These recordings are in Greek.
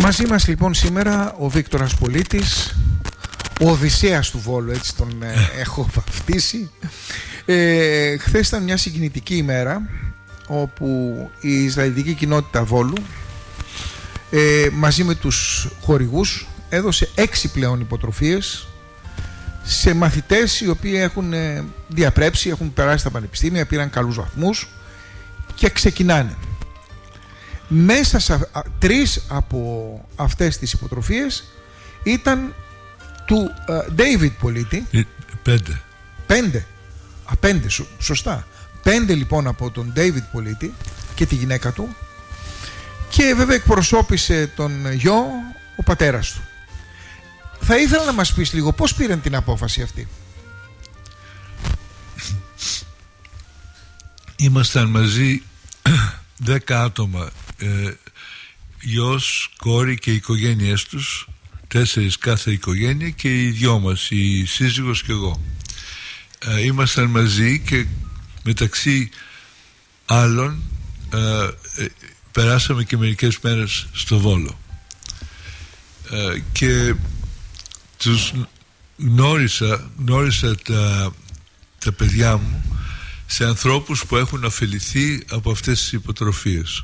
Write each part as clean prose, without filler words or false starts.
Μαζί μας λοιπόν σήμερα ο Βίκτορας Πολίτης, ο Οδυσσέας του Βόλου, έτσι τον έχω βαφτίσει. Χθες ήταν μια συγκινητική ημέρα όπου η Ισραηλιτική κοινότητα Βόλου μαζί με τους χορηγούς έδωσε 6 πλέον υποτροφίες σε μαθητές οι οποίοι έχουν διαπρέψει, έχουν περάσει τα πανεπιστήμια, πήραν καλούς βαθμούς και ξεκινάνε. Μέσα σε 3 από αυτές τις υποτροφίες ήταν του David Πολίτη. 5. Σωστά. 5 λοιπόν από τον David Πολίτη και τη γυναίκα του, και βέβαια εκπροσώπησε τον γιο ο πατέρας του. Θα ήθελα να μας πεις λίγο πώς πήραν την απόφαση αυτή. Ήμασταν μαζί 10 άτομα, γιος, κόρη και οι οικογένειές τους, 4 κάθε οικογένεια, και οι δυο μας, η σύζυγος και εγώ. Ήμασταν μαζί και μεταξύ άλλων περάσαμε και μερικές μέρες στο Βόλο, και τους γνώρισα τα παιδιά μου σε ανθρώπους που έχουν ωφεληθεί από αυτές τις υποτροφίες.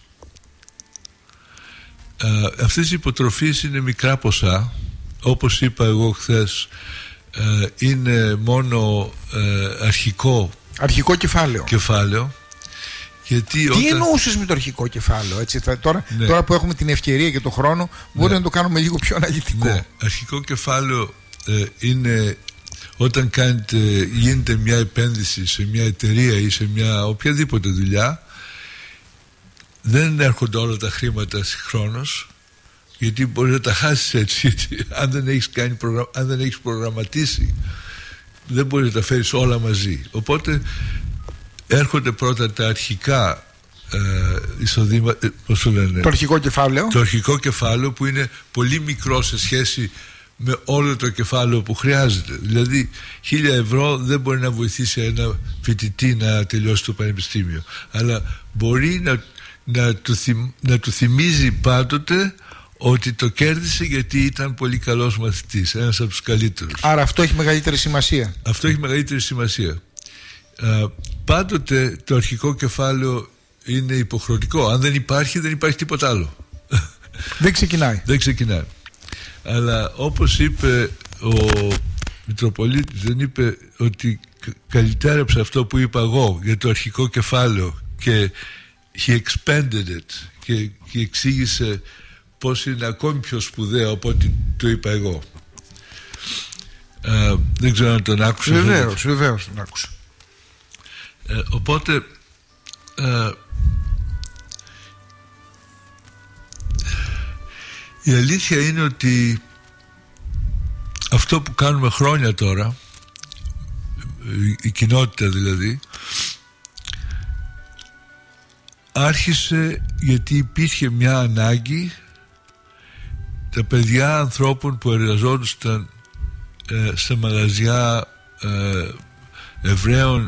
Αυτές οι υποτροφίες είναι μικρά ποσά, όπως είπα εγώ χθες, είναι μόνο αρχικό κεφάλαιο. Γιατί τι εννοούσες με το αρχικό κεφάλαιο, έτσι, τώρα που έχουμε την ευκαιρία και τον χρόνο, μπορεί να το κάνουμε λίγο πιο αναλυτικό. Ναι. Αρχικό κεφάλαιο είναι όταν γίνεται μια επένδυση σε μια εταιρεία ή σε μια οποιαδήποτε δουλειά, δεν έρχονται όλα τα χρήματα συγχρόνως, γιατί μπορεί να τα χάσεις έτσι, γιατί αν δεν έχεις προγραμματίσει δεν μπορεί να τα φέρεις όλα μαζί. Οπότε έρχονται πρώτα τα αρχικά εισοδήματα, πώς το λένε, το αρχικό κεφάλαιο. Το αρχικό κεφάλαιο, που είναι πολύ μικρό σε σχέση με όλο το κεφάλαιο που χρειάζεται. Δηλαδή 1.000 ευρώ δεν μπορεί να βοηθήσει ένα φοιτητή να τελειώσει το πανεπιστήμιο, αλλά μπορεί να του θυμίζει πάντοτε ότι το κέρδισε γιατί ήταν πολύ καλός μαθητής, ένας από τους καλύτερους. Άρα αυτό έχει μεγαλύτερη σημασία. Αυτό έχει μεγαλύτερη σημασία. Πάντοτε το αρχικό κεφάλαιο είναι υποχρεωτικό. Αν δεν υπάρχει τίποτα άλλο. Δεν ξεκινάει. Αλλά όπως είπε ο Μητροπολίτης, δεν είπε ότι καλυτέρεψε αυτό που είπα εγώ για το αρχικό κεφάλαιο, και he expanded it, και εξήγησε πως είναι ακόμη πιο σπουδαίο από ό,τι το είπα εγώ. Δεν ξέρω αν τον άκουσα. Βεβαίως τον άκουσα. Οπότε η αλήθεια είναι ότι αυτό που κάνουμε χρόνια τώρα, η κοινότητα δηλαδή, άρχισε γιατί υπήρχε μια ανάγκη. Τα παιδιά ανθρώπων που εργαζόντουσαν σε μαγαζιά Εβραίων,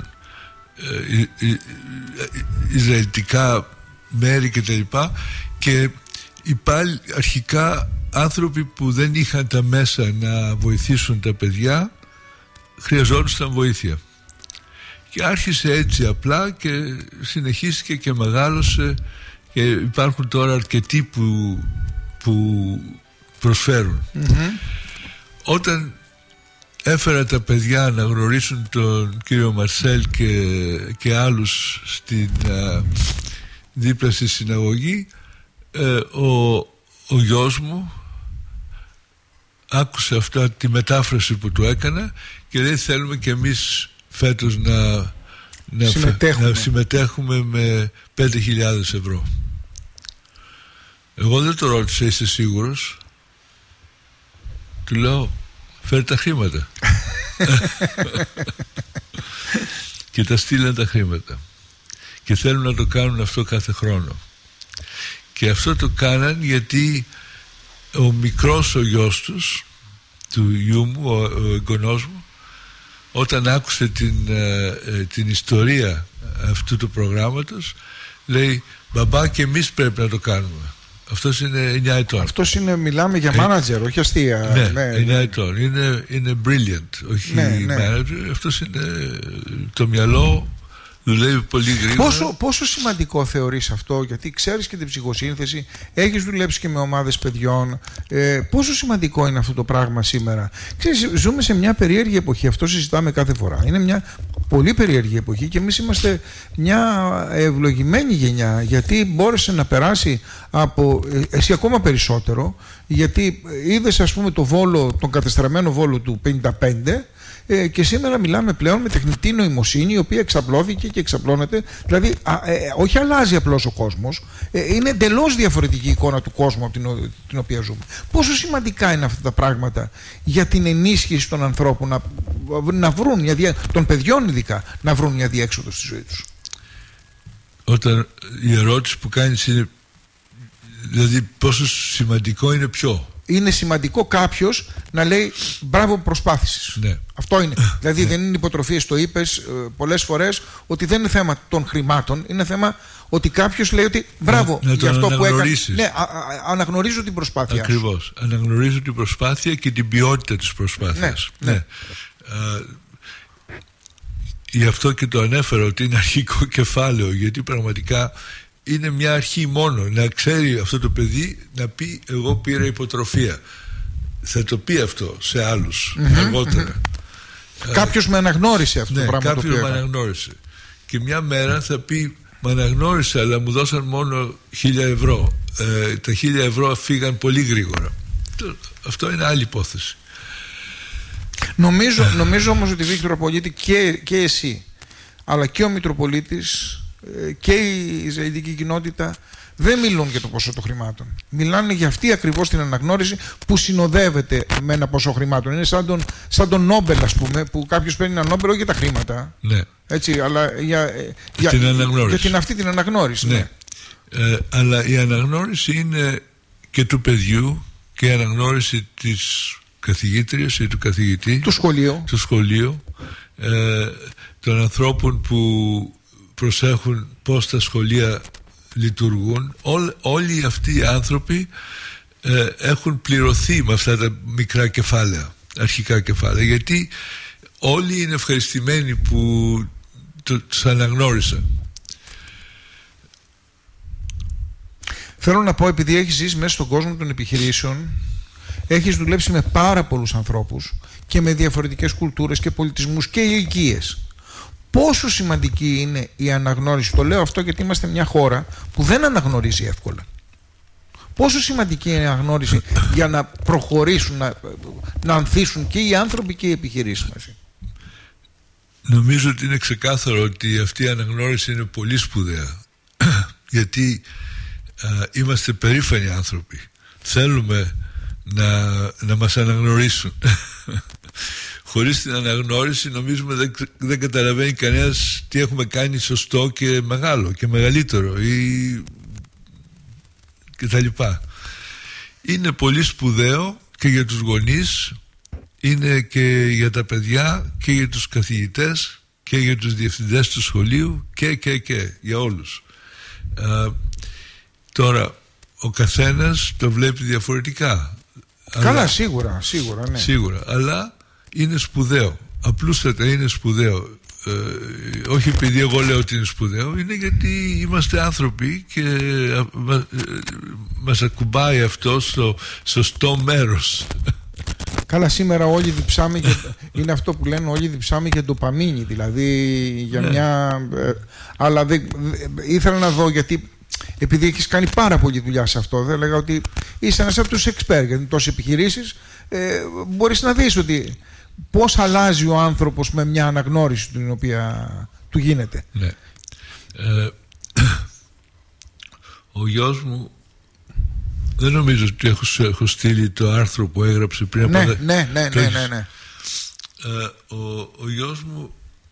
Ισραηλιτικά μέρη κτλ, και πάλι αρχικά άνθρωποι που δεν είχαν τα μέσα να βοηθήσουν τα παιδιά, χρειαζόντουσαν βοήθεια, και άρχισε έτσι απλά και συνεχίστηκε και μεγάλωσε, και υπάρχουν τώρα αρκετοί που προσφέρουν. Όταν έφερα τα παιδιά να γνωρίσουν τον κύριο Μαρσέλ και άλλους δίπλα στη συναγωγή, ο γιος μου άκουσε αυτά, τη μετάφραση που του έκανα, και λέει θέλουμε και εμείς φέτος να συμμετέχουμε με 5.000 ευρώ. Εγώ δεν το ρώτησα, είσαι σίγουρος? Του λέω φέρε τα χρήματα. Και τα στείλαν τα χρήματα, και θέλουν να το κάνουν αυτό κάθε χρόνο. Και αυτό το κάναν γιατί ο μικρός, ο γιος τους, του γιού μου, ο εγγονός μου, όταν άκουσε την ιστορία αυτού του προγράμματος, λέει μπαμπά, και εμείς πρέπει να το κάνουμε. Αυτός είναι 9 ετών. Αυτός είναι, μιλάμε για manager, όχι αστεία. Ναι, 9 ετών. Είναι brilliant, όχι manager. Αυτός είναι το μυαλό. Δουλεύει πολύ γρήγορα. Πόσο σημαντικό θεωρείς αυτό, γιατί ξέρεις και την ψυχοσύνθεση, έχεις δουλέψει και με ομάδες παιδιών. Πόσο σημαντικό είναι αυτό το πράγμα σήμερα? Ξέρεις, ζούμε σε μια περίεργη εποχή, αυτό συζητάμε κάθε φορά. Είναι μια πολύ περίεργη εποχή και εμείς είμαστε μια ευλογημένη γενιά, γιατί μπόρεσε να περάσει από εσύ ακόμα περισσότερο, γιατί είδες, ας πούμε, τον κατεστραμμένο Βόλο του 55. Και σήμερα μιλάμε πλέον με τεχνητή νοημοσύνη, η οποία εξαπλώθηκε και εξαπλώνεται. Δηλαδή, όχι αλλάζει απλώς ο κόσμος, είναι εντελώς διαφορετική η εικόνα του κόσμου από την οποία ζούμε. Πόσο σημαντικά είναι αυτά τα πράγματα για την ενίσχυση των ανθρώπων να βρουν των παιδιών ειδικά, να βρουν μια διέξοδο στη ζωή τους? Όταν η ερώτηση που κάνεις είναι, δηλαδή, πόσο σημαντικό είναι ποιο? Είναι σημαντικό κάποιος να λέει μπράβο, προσπάθησες. Ναι. Αυτό είναι. Δηλαδή δεν είναι υποτροφίες, το είπες πολλές φορές, ότι δεν είναι θέμα των χρημάτων, είναι θέμα ότι κάποιος λέει ότι μπράβο για αυτό που έκανε. Ναι, αναγνωρίζω την προσπάθεια. Ακριβώς. Αναγνωρίζω την προσπάθεια και την ποιότητα της προσπάθειας. Ναι. Γι' αυτό και το ανέφερα ότι είναι αρχικό κεφάλαιο, γιατί πραγματικά είναι μια αρχή μόνο. Να ξέρει αυτό το παιδί να πει εγώ πήρα υποτροφία. Θα το πει αυτό σε άλλους αργότερα. Κάποιος με αναγνώρισε αυτό το πράγμα. Κάποιος με αναγνώρισε. Και μια μέρα θα πει με αναγνώρισε, αλλά μου δώσαν μόνο 1.000 ευρώ. Τα 1.000 ευρώ φύγαν πολύ γρήγορα. Αυτό είναι άλλη υπόθεση. Νομίζω όμως ότι, Βίκτορα Πολίτη, και εσύ αλλά και ο Μητροπολίτης και η Ισραηλική κοινότητα δεν μιλούν για το ποσό των χρημάτων. Μιλάνε για αυτή ακριβώς την αναγνώριση που συνοδεύεται με ένα ποσό χρημάτων. Είναι σαν τον Νόμπελ, ας πούμε, που κάποιος παίρνει ένα Νόμπελ όχι για τα χρήματα. Ναι. Έτσι, αλλά για αυτή την αναγνώριση. Ναι. Αλλά η αναγνώριση είναι και του παιδιού και η αναγνώριση της καθηγήτριας ή του καθηγητή. Του σχολείου. Των ανθρώπων που προσέχουν πώς τα σχολεία λειτουργούν. Όλοι αυτοί οι άνθρωποι έχουν πληρωθεί με αυτά τα μικρά κεφάλαια, αρχικά κεφάλαια, γιατί όλοι είναι ευχαριστημένοι που τους αναγνώρισαν. Θέλω να πω, επειδή έχεις ζήσει μέσα στον κόσμο των επιχειρήσεων, έχεις δουλέψει με πάρα πολλούς ανθρώπους και με διαφορετικές κουλτούρες και πολιτισμούς και ηλικίες. Πόσο σημαντική είναι η αναγνώριση? Το λέω αυτό γιατί είμαστε μια χώρα που δεν αναγνωρίζει εύκολα. Πόσο σημαντική είναι η αναγνώριση για να προχωρήσουν, να ανθίσουν και οι άνθρωποι και οι επιχειρήσεις μας? Νομίζω ότι είναι ξεκάθαρο ότι αυτή η αναγνώριση είναι πολύ σπουδαία. Γιατί είμαστε περήφανοι άνθρωποι. Θέλουμε να μας αναγνωρίσουν. Χωρίς την αναγνώριση νομίζουμε δεν καταλαβαίνει κανένας τι έχουμε κάνει σωστό και μεγάλο και μεγαλύτερο ή και τα λοιπά. Είναι πολύ σπουδαίο και για τους γονείς, είναι και για τα παιδιά και για τους καθηγητές και για τους διευθυντές του σχολείου και για όλους. Τώρα ο καθένας το βλέπει διαφορετικά. Καλά, σίγουρα, ναι. Σίγουρα, αλλά είναι σπουδαίο. Απλούστατα είναι σπουδαίο. Όχι επειδή εγώ λέω ότι είναι σπουδαίο, είναι γιατί είμαστε άνθρωποι και μας ακουμπάει αυτό στο σωστό μέρος. Καλά, σήμερα όλοι διψάμε είναι αυτό που λένε, όλοι διψάμε για ντοπαμίνη, δηλαδή για μια... αλλά ήθελα να δω, γιατί επειδή έχεις κάνει πάρα πολλή δουλειά σε αυτό, δεν έλεγα ότι είσαι ένας από τους expert, γιατί τόσες επιχειρήσεις μπορείς να δεις ότι πώς αλλάζει ο άνθρωπος με μια αναγνώριση την οποία του γίνεται. Ναι. Ο γιος μου, δεν νομίζω ότι έχω στείλει το άρθρο που έγραψε πριν από... Ναι. Ο γιος μου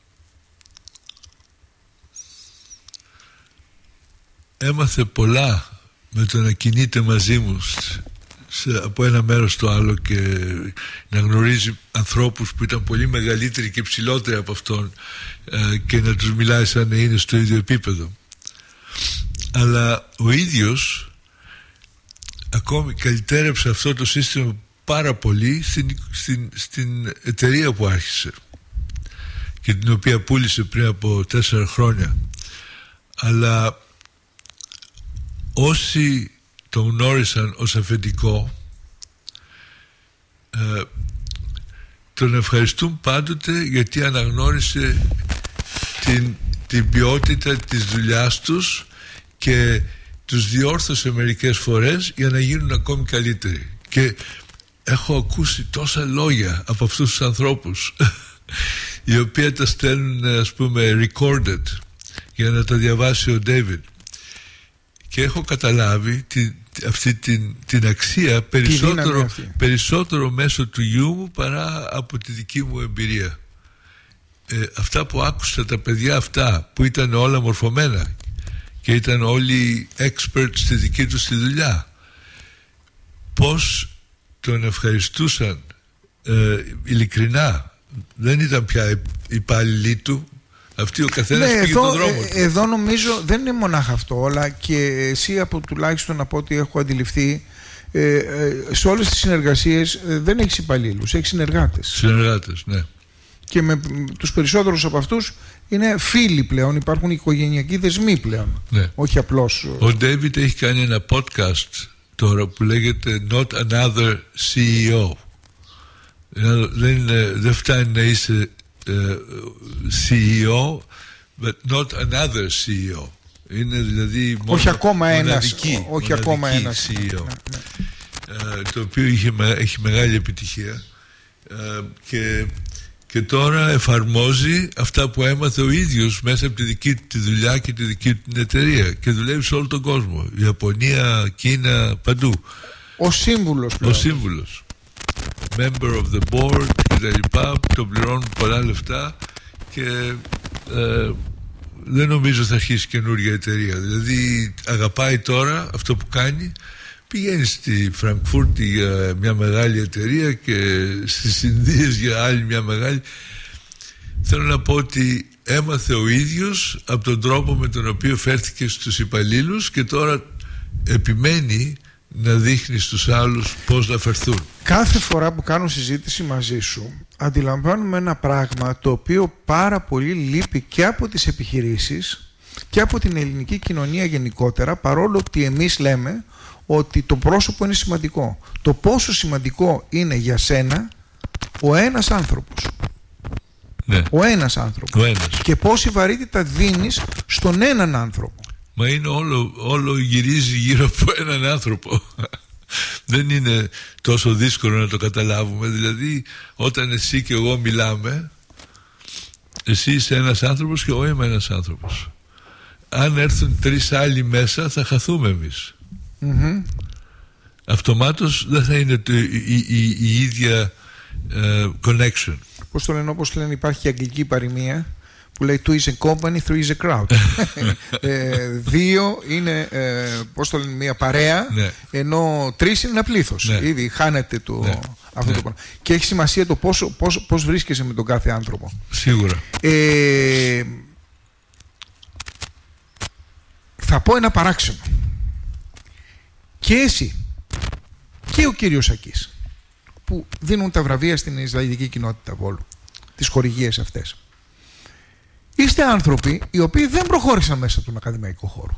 έμαθε πολλά με το να κινείται μαζί μου από ένα μέρος στο άλλο και να γνωρίζει ανθρώπους που ήταν πολύ μεγαλύτεροι και ψηλότεροι από αυτόν και να τους μιλάει σαν να είναι στο ίδιο επίπεδο. Αλλά ο ίδιος ακόμη καλυτέρεψε αυτό το σύστημα πάρα πολύ στην εταιρεία που άρχισε και την οποία πούλησε πριν από 4 χρόνια. Αλλά όσοι τον γνώρισαν ως αφεντικό τον ευχαριστούν πάντοτε, γιατί αναγνώρισε την ποιότητα της δουλειάς τους και τους διόρθωσε μερικές φορές για να γίνουν ακόμη καλύτεροι. Και έχω ακούσει τόσα λόγια από αυτούς τους ανθρώπους οι οποίοι τα στέλνουν, ας πούμε, recorded για να τα διαβάσει ο David, και έχω καταλάβει αυτή την αξία περισσότερο μέσω του γιού μου παρά από τη δική μου εμπειρία. Αυτά που άκουσα, τα παιδιά αυτά που ήταν όλα μορφωμένα και ήταν όλοι experts στη δική τους τη δουλειά, πως τον ευχαριστούσαν ειλικρινά. Δεν ήταν πια υπάλληλοι του. Αυτοί ο καθένας πήγε τον δρόμο του. Εδώ νομίζω δεν είναι μονάχα αυτό, αλλά και εσύ τουλάχιστον από ό,τι έχω αντιληφθεί, σε όλες τις συνεργασίες δεν έχεις υπαλλήλους, έχεις συνεργάτες. Συνεργάτες, ναι. Και με τους περισσότερους από αυτούς είναι φίλοι πλέον, υπάρχουν οικογενειακοί δεσμοί πλέον, ναι. Όχι απλώς... Ο David έχει κάνει ένα podcast τώρα που λέγεται Not Another CEO. Δεν φτάνει να είσαι CEO, but not another CEO. Είναι δηλαδή όχι ακόμα μοναδική CEO, το οποίο έχει μεγάλη επιτυχία, και τώρα εφαρμόζει αυτά που έμαθε ο ίδιος μέσα από τη δική του τη δουλειά και τη δική του την εταιρεία, και δουλεύει σε όλο τον κόσμο, Ιαπωνία, Κίνα, παντού, ως σύμβουλος, member of the board και τα λοιπά. Τον πληρώνουν πολλά λεφτά και δεν νομίζω θα αρχίσει καινούργια εταιρεία. Δηλαδή αγαπάει τώρα αυτό που κάνει, πηγαίνει στη Φραγκφούρτη για μια μεγάλη εταιρεία και στις Ινδίες για άλλη μια μεγάλη. Θέλω να πω ότι έμαθε ο ίδιος από τον τρόπο με τον οποίο φέρθηκε στους υπαλλήλους και τώρα επιμένει να δείχνει στους άλλους πώς να φερθούν. Κάθε φορά που κάνω συζήτηση μαζί σου αντιλαμβάνομαι ένα πράγμα το οποίο πάρα πολύ λείπει και από τις επιχειρήσεις και από την ελληνική κοινωνία γενικότερα, παρόλο ότι εμείς λέμε ότι το πρόσωπο είναι σημαντικό. Το πόσο σημαντικό είναι για σένα ο ένας άνθρωπος. Ναι. Ο ένας άνθρωπος. Και πόση βαρύτητα δίνεις στον έναν άνθρωπο. Μα είναι όλο γυρίζει γύρω από έναν άνθρωπο. Δεν είναι τόσο δύσκολο να το καταλάβουμε. Δηλαδή όταν εσύ και εγώ μιλάμε, εσύ είσαι ένας άνθρωπος και εγώ είμαι ένας άνθρωπος. Αν έρθουν 3 άλλοι μέσα θα χαθούμε εμείς. Αυτομάτως δεν θα είναι η ίδια connection. Πώς το λένε, όπως λένε, υπάρχει αγγλική παροιμία που λέει 2 is a company, 3 is a crowd. 2 είναι, πώς το λένε, μια παρέα, ναι. Ενώ 3 είναι ένα πλήθος. Ναι. Ήδη χάνεται αυτό το πράγμα. Και έχει σημασία το πώς βρίσκεσαι με τον κάθε άνθρωπο. Σίγουρα. Θα πω ένα παράξενο. Και εσύ και ο κύριος Σακής, που δίνουν τα βραβεία στην Ισραηλική κοινότητα Βόλου, τις χορηγίες αυτές, είστε άνθρωποι οι οποίοι δεν προχώρησαν μέσα από τον ακαδημαϊκό χώρο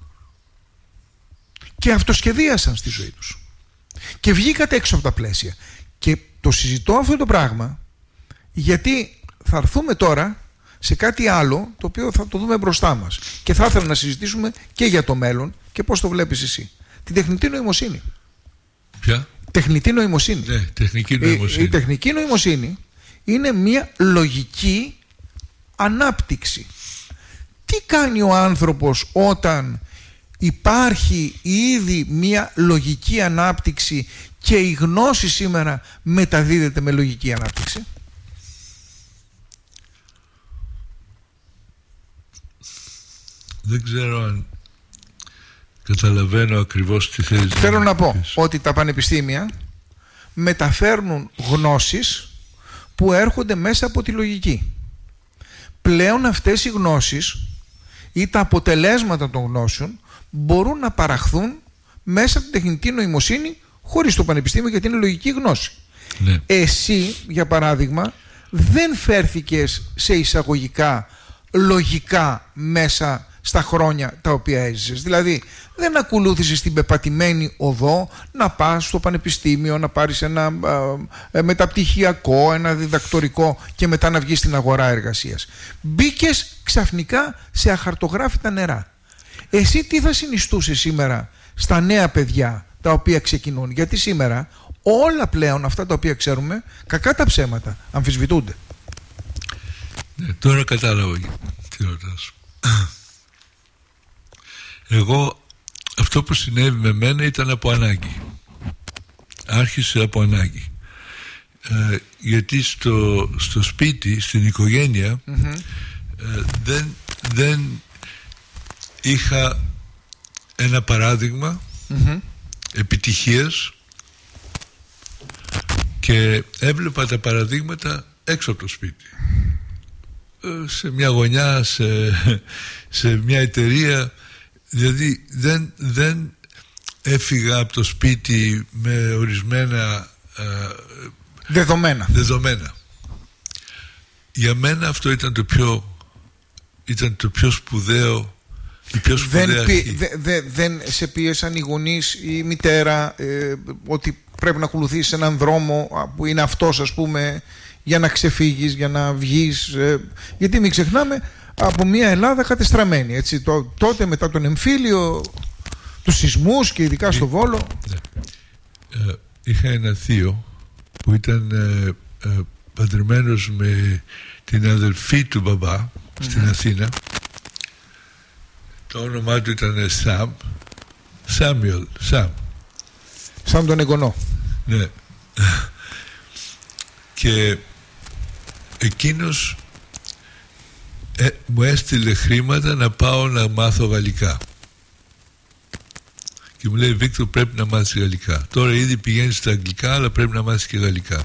και αυτοσχεδίασαν στη ζωή τους και βγήκατε έξω από τα πλαίσια. Και το συζητώ αυτό το πράγμα γιατί θα έρθουμε τώρα σε κάτι άλλο το οποίο θα το δούμε μπροστά μας και θα ήθελα να συζητήσουμε και για το μέλλον και πώς το βλέπεις εσύ. Την τεχνητή νοημοσύνη. Ποια? Τεχνητή νοημοσύνη. Ναι, τεχνική νοημοσύνη. Η τεχνική νοημοσύνη είναι μια λογική ανάπτυξη. Τι κάνει ο άνθρωπος όταν υπάρχει ήδη μια λογική ανάπτυξη και η γνώση σήμερα μεταδίδεται με λογική ανάπτυξη? Δεν ξέρω αν καταλαβαίνω ακριβώς τι θέλεις. Θέλω να πω ότι τα πανεπιστήμια μεταφέρνουν γνώσεις που έρχονται μέσα από τη λογική. Πλέον αυτές οι γνώσεις ή τα αποτελέσματα των γνώσεων μπορούν να παραχθούν μέσα από την τεχνητή νοημοσύνη χωρίς το πανεπιστήμιο, γιατί είναι λογική γνώση. Ναι. Εσύ, για παράδειγμα, δεν φέρθηκες σε εισαγωγικά λογικά μέσα στα χρόνια τα οποία έζησες. Δηλαδή δεν ακολούθησες την πεπατημένη οδό να πας στο πανεπιστήμιο, να πάρεις ένα μεταπτυχιακό, ένα διδακτορικό και μετά να βγεις στην αγορά εργασίας. Μπήκες ξαφνικά σε αχαρτογράφητα νερά. Εσύ τι θα συνιστούσες σήμερα στα νέα παιδιά τα οποία ξεκινούν? Γιατί σήμερα όλα πλέον αυτά τα οποία ξέρουμε, κακά τα ψέματα, αμφισβητούνται. Ναι, τώρα κατάλαβα τι ρωτάς. Εγώ αυτό που συνέβη με μένα ήταν από ανάγκη. Άρχισε από ανάγκη. Γιατί στο σπίτι, στην οικογένεια, δεν είχα ένα παράδειγμα επιτυχίας, και έβλεπα τα παραδείγματα έξω από το σπίτι, σε μια γωνιά, σε μια εταιρεία. Δηλαδή δεν έφυγα από το σπίτι με ορισμένα δεδομένα. Για μένα αυτό ήταν το πιο σπουδαίο, η πιο σπουδαία αρχή. Δεν σε πίεσαν οι γονείς ή η μητέρα ότι πρέπει να ακολουθήσεις έναν δρόμο που είναι αυτός, ας πούμε, για να ξεφύγεις, για να βγεις? Γιατί μην ξεχνάμε, από μια Ελλάδα κατεστραμμένη, έτσι, τότε μετά τον εμφύλιο, τους σεισμούς και ειδικά στο Βόλο. Είχα ένα θείο που ήταν παντρεμένος με την αδελφή του μπαμπά στην Αθήνα. Το όνομά του ήταν Σάμιουελ. Σαν τον εγγονό. Ναι. Και εκείνος μου έστειλε χρήματα να πάω να μάθω γαλλικά. Και μου λέει, Βίκτορ, πρέπει να μάθεις γαλλικά. Τώρα ήδη πηγαίνεις στα αγγλικά, αλλά πρέπει να μάθεις και γαλλικά.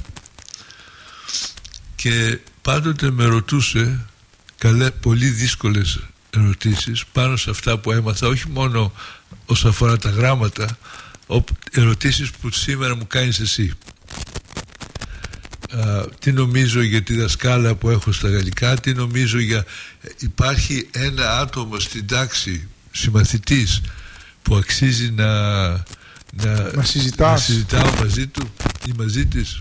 Και πάντοτε με ρωτούσε πολύ δύσκολες ερωτήσεις πάνω σε αυτά που έμαθα, όχι μόνο όσον αφορά τα γράμματα, ερωτήσεις που σήμερα μου κάνεις εσύ. Τι νομίζω για τη δασκάλα που έχω στα γαλλικά, τι νομίζω υπάρχει ένα άτομο στην τάξη, συμμαθητής, που αξίζει να συζητάω μαζί του ή μαζί της.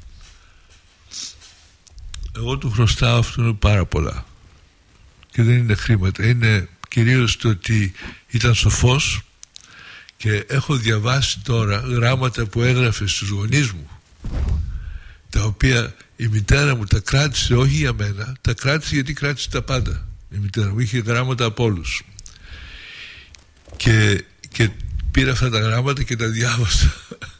Εγώ του χρωστάω αυτόν πάρα πολλά, και δεν είναι χρήματα, είναι κυρίως το ότι ήταν σοφός, και έχω διαβάσει τώρα γράμματα που έγραφε στους γονείς μου, τα οποία η μητέρα μου τα κράτησε, όχι για μένα, τα κράτησε γιατί κράτησε τα πάντα. Η μητέρα μου είχε γράμματα από όλους, και πήρα αυτά τα γράμματα και τα διάβασα.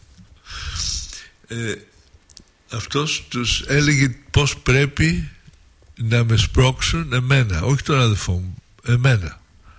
Αυτός τους έλεγε πως πρέπει να με σπρώξουν εμένα, όχι τον αδελφό μου, εμένα,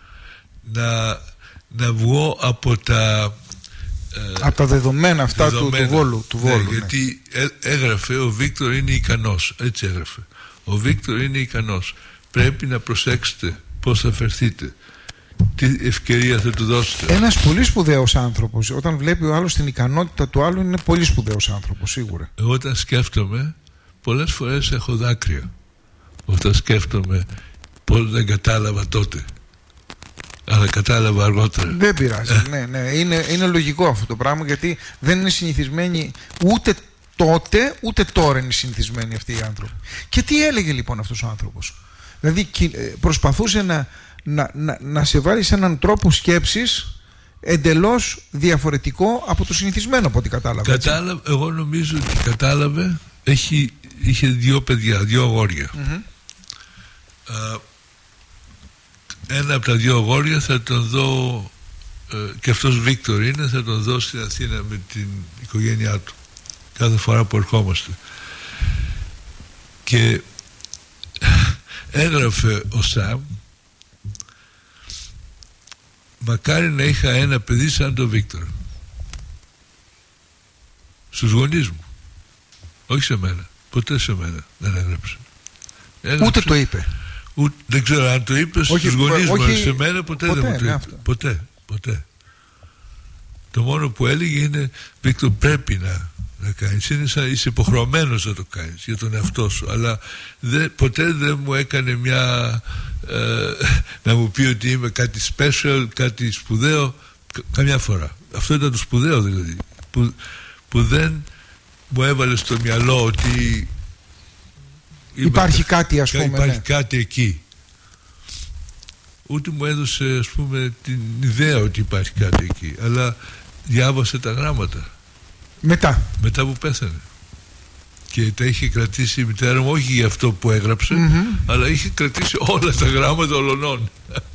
να βγω από τα δεδομένα αυτά του Βόλου. Ναι, γιατί έγραφε, ο Βίκτορ είναι ικανός, έτσι έγραφε, ο Βίκτορ είναι ικανός, πρέπει να προσέξετε πως θα φερθείτε, τι ευκαιρία θα του δώσετε. Ένας πολύ σπουδαίος άνθρωπος, όταν βλέπει ο άλλος την ικανότητα του άλλου, είναι πολύ σπουδαίος άνθρωπος, σίγουρα. Εγώ όταν σκέφτομαι, πολλές φορές έχω δάκρυα όταν σκέφτομαι πως δεν κατάλαβα τότε, αλλά κατάλαβα αργότερα. Δεν πειράζει. Ναι. Είναι λογικό αυτό το πράγμα, γιατί δεν είναι συνηθισμένοι ούτε τότε ούτε τώρα είναι συνηθισμένοι αυτοί οι άνθρωποι. Και τι έλεγε λοιπόν αυτός ο άνθρωπος? Δηλαδή προσπαθούσε να σε βάλει σε έναν τρόπο σκέψης εντελώς διαφορετικό από το συνηθισμένο, από ό,τι κατάλαβε. Εγώ νομίζω ότι κατάλαβε. Είχε 2 παιδιά, 2 αγόρια. Ένα από τα 2 αγόρια θα τον δω, και αυτός Βίκτορ είναι, θα τον δω στην Αθήνα με την οικογένειά του κάθε φορά που ερχόμαστε. Και έγραφε ο Σαμ, μακάρι να είχα ένα παιδί σαν τον Βίκτορ. Στους γονείς μου, όχι σε μένα. Ποτέ σε μένα δεν έγραψε. Ούτε το είπε. Δεν ξέρω αν το είπε στους γονείς μου, σε μένα ποτέ δεν μου το είπε. Ποτέ. Το μόνο που έλεγε είναι, Βίκτορ, πρέπει να κάνεις, είναι σαν είσαι υποχρεωμένος να το κάνεις για τον εαυτό σου, αλλά ποτέ δεν μου έκανε να μου πει ότι είμαι κάτι special, κάτι σπουδαίο, καμιά φορά. Αυτό ήταν το σπουδαίο δηλαδή, που δεν μου έβαλε στο μυαλό ότι υπάρχει κάτι, ας πούμε, υπάρχει κάτι εκεί. Ούτε μου έδωσε, ας πούμε, την ιδέα ότι υπάρχει κάτι εκεί, αλλά διάβασε τα γράμματα μετά που πέθανε, και τα είχε κρατήσει η μητέρα μου, όχι για αυτό που έγραψε, αλλά είχε κρατήσει όλα τα γράμματα ολονών.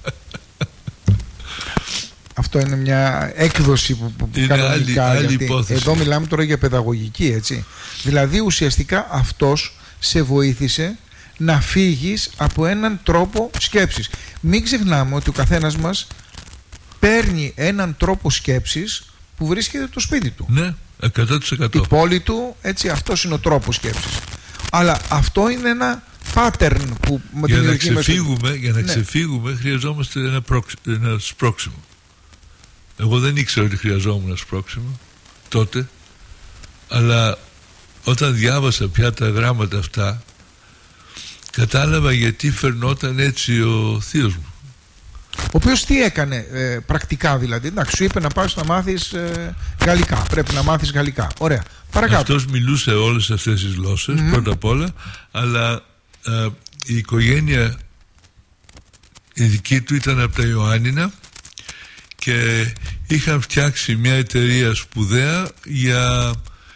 Αυτό είναι μια έκδοση που κανονικά, άλλη υπόθεση. Εδώ μιλάμε τώρα για παιδαγωγική, έτσι. Δηλαδή ουσιαστικά αυτός σε βοήθησε να φύγεις από έναν τρόπο σκέψης. Μην ξεχνάμε ότι ο καθένας μας παίρνει έναν τρόπο σκέψης που βρίσκεται στο σπίτι του. Ναι, 100%. Η πόλη του, έτσι, αυτός είναι ο τρόπος σκέψης. Αλλά αυτό είναι ένα pattern που για να ξεφύγουμε χρειαζόμαστε ένα σπρώξιμο. Εγώ δεν ήξερα ότι χρειαζόμουν ένα σπρώξιμο τότε, αλλά όταν διάβασα πια τα γράμματα αυτά, κατάλαβα γιατί φερνόταν έτσι ο θείος μου. Ο οποίος τι έκανε πρακτικά, δηλαδή? Εντάξει, σου είπε να πας να μάθεις γαλλικά. Πρέπει να μάθεις γαλλικά. Ωραία. Παρακάτω. Αυτός μιλούσε όλες αυτές τις γλώσσες, πρώτα απ' όλα, αλλά η οικογένεια η δική του ήταν από τα Ιωάννινα και είχαν φτιάξει μια εταιρεία σπουδαία για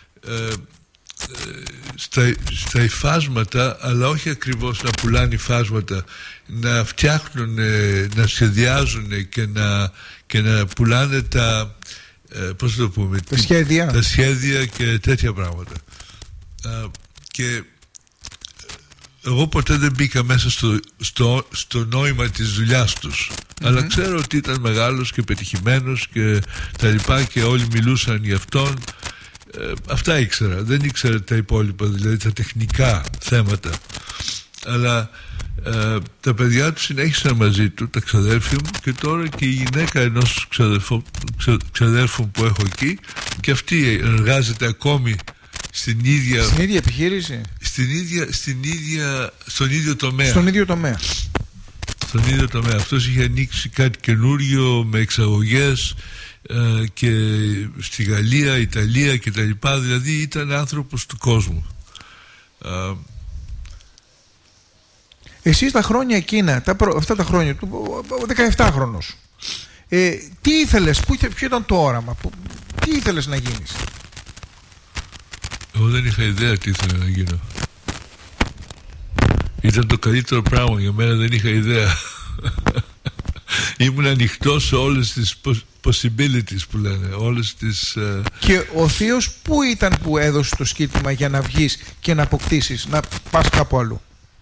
στα υφάσματα, αλλά όχι ακριβώς να πουλάνε υφάσματα, να φτιάχνουν, να σχεδιάζουν και να πουλάνε τα πώς το πούμε, τα σχέδια και τέτοια πράγματα. Και εγώ ποτέ δεν μπήκα μέσα στο νόημα της δουλειάς τους, αλλά ξέρω ότι ήταν μεγάλος και πετυχημένος και τα λοιπά, και όλοι μιλούσαν για αυτόν. Αυτά ήξερα, δεν ήξερα τα υπόλοιπα, δηλαδή τα τεχνικά θέματα, αλλά τα παιδιά του συνέχισαν μαζί του, τα ξαδέρφια μου, και τώρα και η γυναίκα ενός ξαδέρφου που έχω εκεί, και αυτή εργάζεται ακόμη στην ίδια επιχείρηση, στον ίδιο τομέα. Στον ίδιο τομέα. Αυτός είχε ανοίξει κάτι καινούριο με εξαγωγές και στη Γαλλία, Ιταλία και τα λοιπά, δηλαδή ήταν άνθρωπος του κόσμου. Εσείς τα χρόνια εκείνα, αυτά τα χρόνια του, 17χρονος, τι ήθελες, ποιο ήταν το όραμα, τι ήθελες να γίνεις? Εγώ δεν είχα ιδέα τι ήθελα να γίνω. Ήταν το καλύτερο πράγμα για μένα, δεν είχα ιδέα. Ήμουν ανοιχτός σε όλες τις possibilities που λένε, όλες τις... Και ο θείος πού ήταν που έδωσε το σκήτημα για να βγεις και να αποκτήσεις, να πας κάπου αλλού?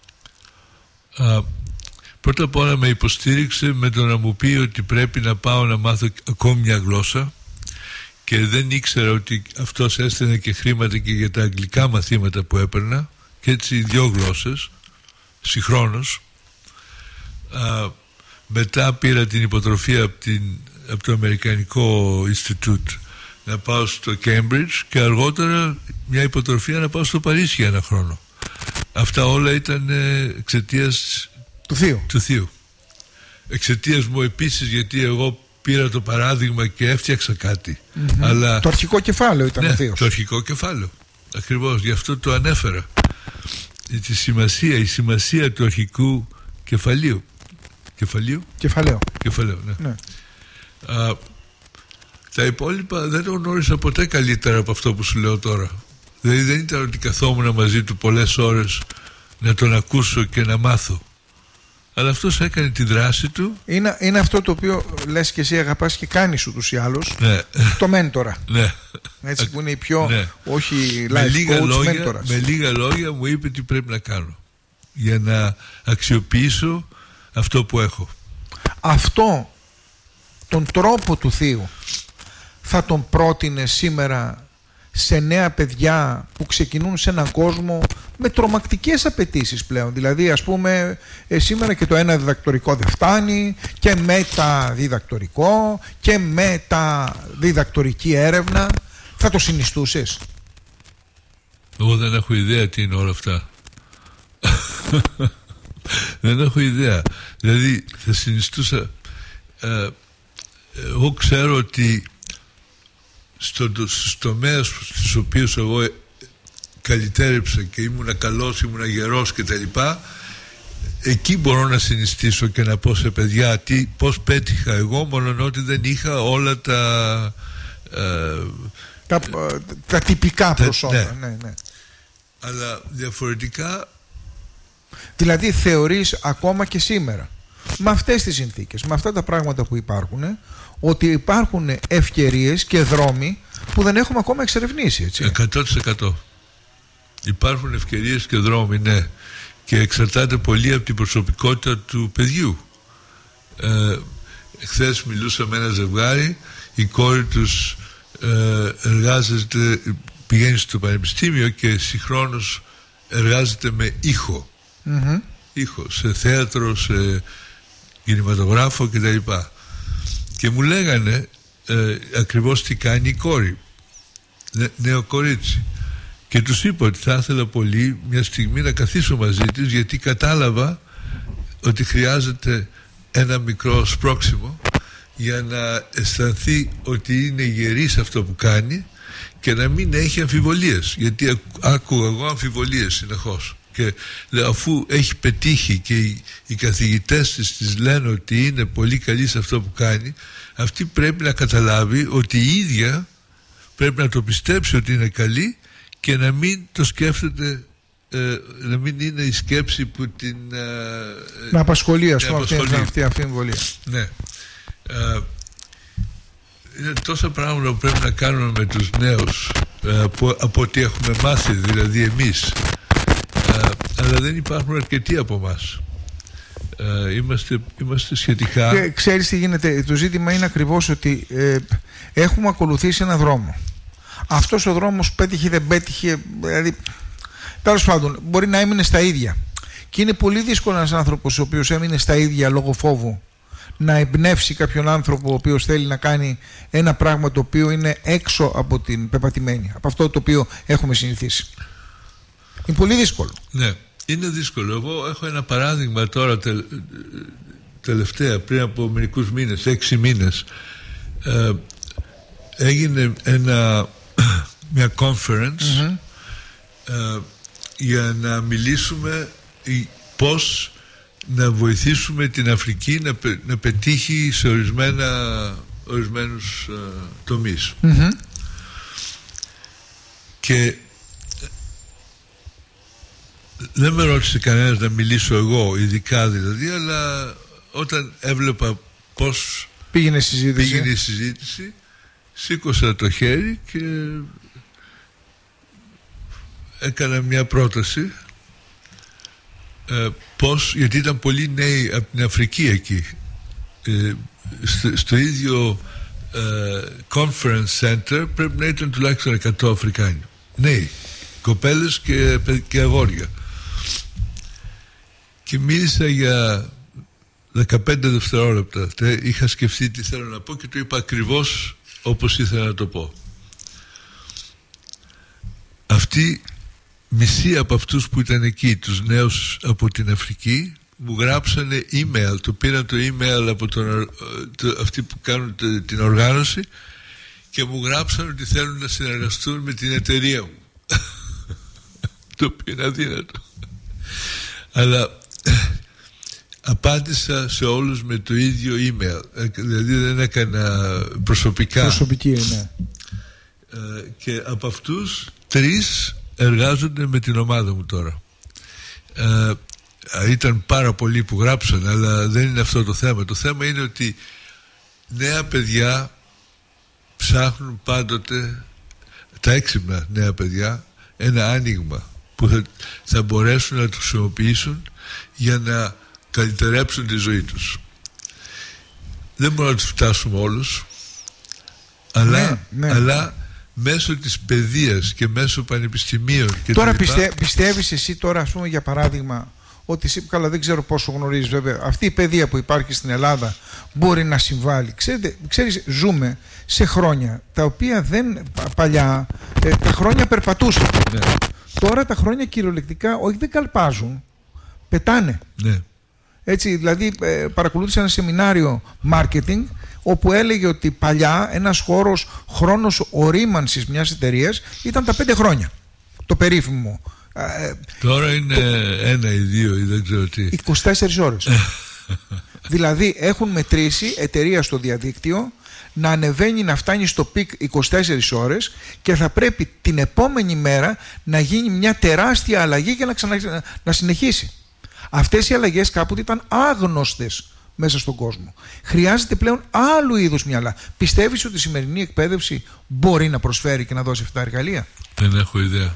Πρώτα απ' όλα με υποστήριξε με το να μου πει ότι πρέπει να πάω να μάθω ακόμη μια γλώσσα, και δεν ήξερα ότι αυτός έστελνε και χρήματα και για τα αγγλικά μαθήματα που έπαιρνα, και έτσι 2 γλώσσες συγχρόνως. Μετά πήρα την υποτροφία από το Αμερικανικό Ινστιτούτ να πάω στο Cambridge, και αργότερα μια υποτροφία να πάω στο Παρίσι για 1 χρόνο. Αυτά όλα ήταν εξαιτίας του θείου. Εξαιτίας μου επίσης, γιατί εγώ πήρα το παράδειγμα και έφτιαξα κάτι. Αλλά... Το αρχικό κεφάλαιο ήταν ο θείος. Το αρχικό κεφάλαιο. Ακριβώς, γι' αυτό το ανέφερα. Η σημασία του αρχικού κεφαλαίου. Κεφαλαίο, ναι. Τα υπόλοιπα δεν το γνώρισα ποτέ καλύτερα από αυτό που σου λέω τώρα. Δηλαδή δεν ήταν ότι καθόμουν μαζί του πολλές ώρες να τον ακούσω και να μάθω. Αλλά αυτός έκανε τη δράση του. Είναι αυτό το οποίο λες και εσύ αγαπάς και κάνεις ούτως ή άλλως. Ναι. Το μέντορα. Ναι. Έτσι που είναι η πιο, όχι με life λίγα coach, λόγια, μέντορας. με λίγα λόγια μου είπε τι πρέπει να κάνω για να αξιοποιήσω αυτό που έχω. Αυτό, τον τρόπο του θείου, θα τον πρότεινε σήμερα σε νέα παιδιά που ξεκινούν σε έναν κόσμο, με τρομακτικές απαιτήσεις πλέον. Δηλαδή, ας πούμε, σήμερα και το ένα διδακτορικό δεν φτάνει, και μεταδιδακτορικό και μεταδιδακτορική έρευνα. Θα το συνιστούσες? Εγώ δεν έχω ιδέα τι είναι όλα αυτά. Δεν έχω ιδέα. Δηλαδή θα συνιστούσα, εγώ ξέρω ότι στους τομέες στους οποίους εγώ καλυτέρεψα και ήμουνα καλός, ήμουνα γερός και τα λοιπά, εκεί μπορώ να συνιστήσω και να πω σε παιδιά πώς πέτυχα εγώ, μόλον ότι δεν είχα όλα τα τυπικά προσόντα. Ναι. Αλλά διαφορετικά, δηλαδή θεωρείς ακόμα και σήμερα, με αυτές τις συνθήκες, με αυτά τα πράγματα που υπάρχουν, ότι υπάρχουν ευκαιρίες και δρόμοι που δεν έχουμε ακόμα εξερευνήσει, έτσι? 100%. Υπάρχουν ευκαιρίες και δρόμοι, ναι. Και εξαρτάται πολύ από την προσωπικότητα του παιδιού. Χθες μιλούσα με ένα ζευγάρι, η κόρη τους εργάζεται, πηγαίνει στο πανεπιστήμιο και συγχρόνως εργάζεται με ήχο. Ήχο, σε θέατρο, σε κινηματογράφο κτλ. Και μου λέγανε ακριβώς τι κάνει η κόρη, νέο κορίτσι, και τους είπα ότι θα ήθελα πολύ μια στιγμή να καθίσω μαζί της, γιατί κατάλαβα ότι χρειάζεται ένα μικρό σπρώξιμο για να αισθανθεί ότι είναι γερή σε αυτό που κάνει και να μην έχει αμφιβολίες, γιατί άκουγα εγώ αμφιβολίες συνεχώς. Και αφού έχει πετύχει και οι καθηγητές της λένε ότι είναι πολύ καλή σε αυτό που κάνει, αυτή πρέπει να καταλάβει ότι η ίδια πρέπει να το πιστέψει ότι είναι καλή και να μην το σκέφτεται, να μην είναι η σκέψη που την να απασχολεί, ας πούμε, αυτή η αμφιβολία. Ναι. Είναι τόσα πράγματα που πρέπει να κάνουμε με τους νέους από ό,τι έχουμε μάθει, δηλαδή εμείς, αλλά δεν υπάρχουν αρκετοί από εμάς. Είμαστε σχετικά... Και ξέρεις τι γίνεται? Το ζήτημα είναι ακριβώς ότι έχουμε ακολουθήσει έναν δρόμο. Αυτός ο δρόμος πέτυχε ή δεν πέτυχε, δηλαδή, τέλος πάντων, μπορεί να έμεινε στα ίδια. Και είναι πολύ δύσκολο ένας άνθρωπος ο οποίος έμεινε στα ίδια λόγω φόβου να εμπνεύσει κάποιον άνθρωπο ο οποίος θέλει να κάνει ένα πράγμα το οποίο είναι έξω από την πεπατημένη, από αυτό το οποίο έχουμε συνηθίσει. Είναι πολύ δύσκολο. Ναι, είναι δύσκολο. Εγώ έχω ένα παράδειγμα τώρα τελευταία, πριν από μερικούς μήνες, 6 μήνες, έγινε μια conference για να μιλήσουμε πώς να βοηθήσουμε την Αφρική να πετύχει σε ορισμένους τομείς. Και δεν με ρώτησε κανένας να μιλήσω εγώ, ειδικά δηλαδή, αλλά όταν έβλεπα πώς πήγαινε η συζήτηση, σήκωσα το χέρι και έκανα μια πρόταση, πώς, γιατί ήταν πολλοί νέοι από την Αφρική εκεί, στο ίδιο conference center πρέπει να ήταν τουλάχιστον 100 Αφρικάνοι νέοι, κοπέλες και αγόρια, και μίλησα για 15 δευτερόλεπτα. Είχα σκεφτεί τι θέλω να πω και το είπα ακριβώς όπως ήθελα να το πω. Αυτοί, μισοί από αυτούς που ήταν εκεί, τους νέους από την Αφρική, μου γράψανε email, το πήραν το email από αυτοί που κάνουν την οργάνωση, και μου γράψαν ότι θέλουν να συνεργαστούν με την εταιρεία μου. Το οποίο είναι αδύνατο. Αλλά απάντησα σε όλους με το ίδιο email, δηλαδή δεν έκανα προσωπική, ναι. Και από αυτούς 3 εργάζονται με την ομάδα μου τώρα. Ήταν πάρα πολλοί που γράψαν, αλλά δεν είναι αυτό το θέμα. Το θέμα είναι ότι νέα παιδιά ψάχνουν πάντοτε, τα έξυπνα νέα παιδιά, ένα άνοιγμα που θα μπορέσουν να το χρησιμοποιήσουν για να καλυτερέψουν τη ζωή τους. Δεν μπορούμε να τους φτάσουμε όλους, αλλά μέσω της παιδείας και μέσω πανεπιστημίων και τώρα πιστεύεις εσύ τώρα, ας πούμε, για παράδειγμα, ότι εσύ, καλά, δεν ξέρω πόσο γνωρίζεις βέβαια, αυτή η παιδεία που υπάρχει στην Ελλάδα μπορεί να συμβάλλει? Ξέρεις, ζούμε σε χρόνια τα οποία παλιά τα χρόνια περπατούσαν. Ναι. Τώρα τα χρόνια κυριολεκτικά όχι δεν καλπάζουν, πετάνε. Ναι. Έτσι, δηλαδή παρακολούθησα ένα σεμινάριο marketing όπου έλεγε ότι παλιά ένας χρόνος ορίμανσης μιας εταιρείας ήταν τα 5 χρόνια. Το περίφημο. Τώρα είναι 1 ή 2 ή δεν ξέρω τι. 24 ώρες. Δηλαδή έχουν μετρήσει εταιρεία στο διαδίκτυο να ανεβαίνει, να φτάνει στο πικ 24 ώρες και θα πρέπει την επόμενη μέρα να γίνει μια τεράστια αλλαγή για να συνεχίσει. Αυτές οι αλλαγές κάποτε ήταν άγνωστες μέσα στον κόσμο. Χρειάζεται πλέον άλλου είδους μυαλά. Πιστεύεις ότι η σημερινή εκπαίδευση μπορεί να προσφέρει και να δώσει αυτά τα εργαλεία? Δεν έχω ιδέα.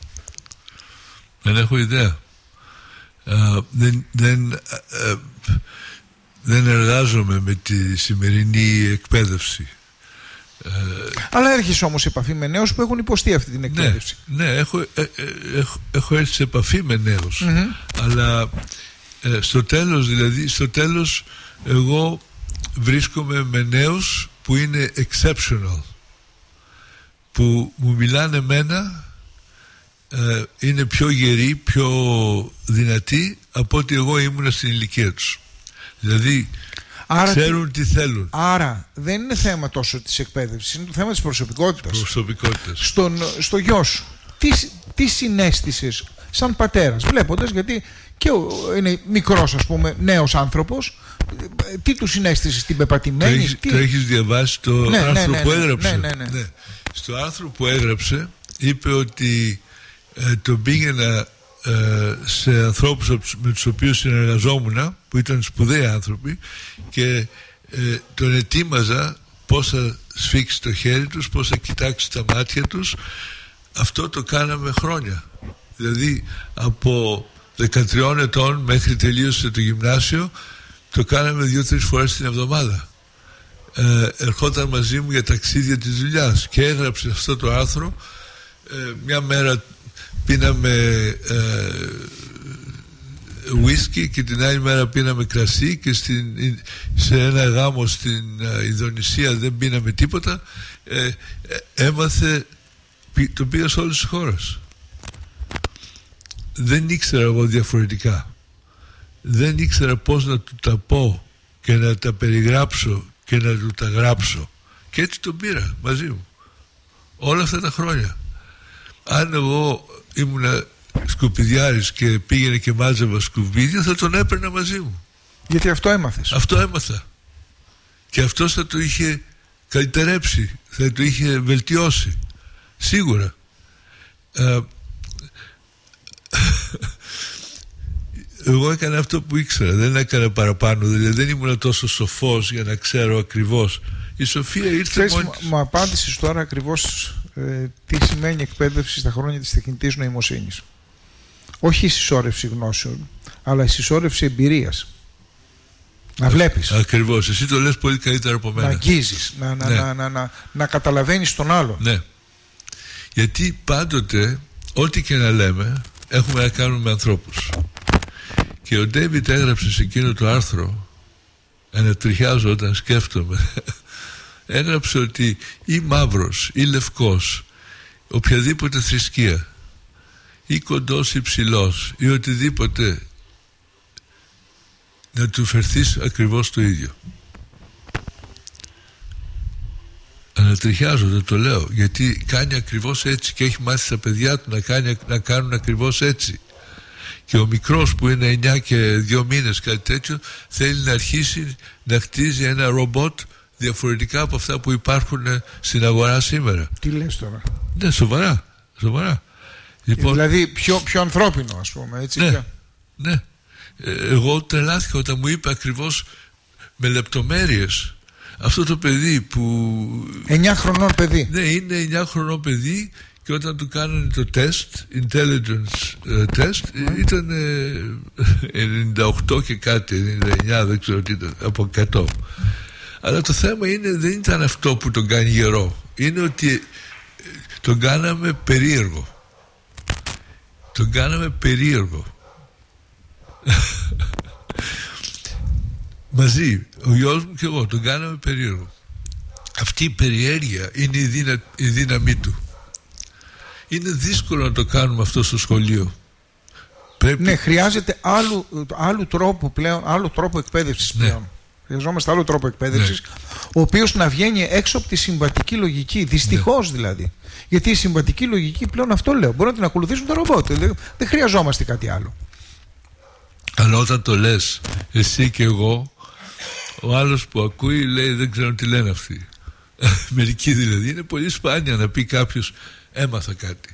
Δεν εργάζομαι με τη σημερινή εκπαίδευση. Αλλά έρχεσαι όμως σε επαφή με νέους που έχουν υποστεί αυτή την εκπαίδευση. Ναι, έχω έρθει σε επαφή με νέους. Αλλά στο τέλος εγώ βρίσκομαι με νέους που είναι exceptional, που μου μιλάνε εμένα, είναι πιο γεροί, πιο δυνατοί από ότι εγώ ήμουν στην ηλικία τους. Δηλαδή ξέρουν τι θέλουν. Άρα δεν είναι θέμα τόσο της εκπαίδευσης, είναι το θέμα της προσωπικότητας. Στο γιο σου τι συναίσθησες σαν πατέρας, βλέποντας, γιατί και είναι μικρός, ας πούμε, νέος άνθρωπος, τι του συναίσθησες, την πεπατημένη? Το έχεις διαβάσει το άρθρο που έγραψε? Ναι. Στο άρθρο που έγραψε είπε ότι τον πήγαινα σε ανθρώπους με τους οποίους συνεργαζόμουν, που ήταν σπουδαίοι άνθρωποι, και τον ετοίμαζα πώς θα σφίξει το χέρι τους, πώς θα κοιτάξει τα μάτια τους. Αυτό το κάναμε χρόνια. Δηλαδή από 13 ετών μέχρι τελείωσε το γυμνάσιο, το κάναμε 2-3 φορές την εβδομάδα. Ερχόταν μαζί μου για ταξίδια της δουλειάς και έγραψε αυτό το άρθρο. Μια μέρα πίναμε ουίσκι και την άλλη μέρα πίναμε κρασί, και σε ένα γάμο στην Ινδονησία δεν πίναμε τίποτα. Έμαθε, το πήγα σε όλες τις χώρες. Δεν ήξερα εγώ διαφορετικά. Δεν ήξερα πώς να του τα πω και να τα περιγράψω και να του τα γράψω. Και έτσι τον πήρα μαζί μου όλα αυτά τα χρόνια. Αν εγώ ήμουνα σκουπιδιάρης και πήγαινε και μάζευα σκουπίδια, θα τον έπαιρνα μαζί μου. Γιατί αυτό έμαθες. Αυτό έμαθα. Και αυτός θα το είχε καλυτερέψει, θα το είχε βελτιώσει. Σίγουρα. Εγώ έκανα αυτό που ήξερα, δεν έκανα παραπάνω. Δηλαδή δεν ήμουν τόσο σοφός για να ξέρω ακριβώς. Η σοφία ήρθε μόνη της. Μου απάντησες τώρα ακριβώς τι σημαίνει εκπαίδευση στα χρόνια της τεχνητής νοημοσύνης. Όχι η συσσόρευση γνώσεων, αλλά η συσσόρευση εμπειρίας. Να βλέπεις. Ακριβώς, εσύ το λες πολύ καλύτερα από μένα. Να αγγίζεις, να καταλαβαίνεις τον άλλο. Ναι. Γιατί πάντοτε, ό,τι και να λέμε, έχουμε να κάνουμε με ανθρώπους. Και ο Ντέιβιτ έγραψε σε εκείνο το άρθρο, ανατριχιάζω όταν σκέφτομαι, έγραψε ότι ή μαύρος ή λευκός, οποιαδήποτε θρησκεία, ή κοντός ή ψηλός ή οτιδήποτε, να του φερθείς ακριβώς το ίδιο. Ανατριχιάζω, δεν το λέω, γιατί κάνει ακριβώς έτσι και έχει μάθει τα παιδιά του να κάνουν ακριβώς έτσι. Και ο μικρός που είναι 9 και 2 μήνες, κάτι τέτοιο, θέλει να αρχίσει να χτίζει ένα ρομπότ διαφορετικά από αυτά που υπάρχουν στην αγορά σήμερα. Τι λες τώρα? Ναι, σοβαρά. Λοιπόν, δηλαδή πιο ανθρώπινο, ας πούμε, έτσι. Ναι. Εγώ τρελάθηκα όταν μου είπε ακριβώς με λεπτομέρειες αυτό το παιδί που... 9 χρονών παιδί. Ναι, είναι 9 χρονών παιδί, και όταν του κάνανε το τεστ, intelligence test, ήταν 98 και κάτι, 99, δεν ξέρω τι ήταν, από 100. Αλλά το θέμα δεν ήταν αυτό που τον κάνει γερό. Είναι ότι τον κάναμε περίεργο. Τον κάναμε περίεργο. Μαζί, ο γιος μου και εγώ τον κάναμε περίεργο. Αυτή η περιέργεια είναι η δύναμή του. Είναι δύσκολο να το κάνουμε αυτό στο σχολείο. Ναι, χρειάζεται άλλου τρόπου πλέον, άλλο τρόπο εκπαίδευσης πλέον. Ναι. Χρειαζόμαστε άλλο τρόπο εκπαίδευσης, ναι, ο οποίος να βγαίνει έξω από τη συμβατική λογική. Δυστυχώς, ναι, δηλαδή. Γιατί η συμβατική λογική πλέον, αυτό λέω, μπορεί να την ακολουθήσουν τα ρομπότ. Δεν χρειαζόμαστε κάτι άλλο. Αλλά όταν το λες εσύ και εγώ, ο άλλος που ακούει λέει δεν ξέρω τι λένε αυτοί. Μερικοί δηλαδή. Είναι πολύ σπάνια να πει κάποιος έμαθα κάτι.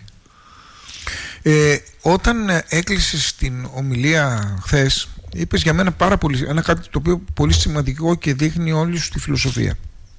Όταν έκλεισες την ομιλία χθες, είπες για μένα κάτι το οποίο πολύ σημαντικό και δείχνει όλη σου τη φιλοσοφία.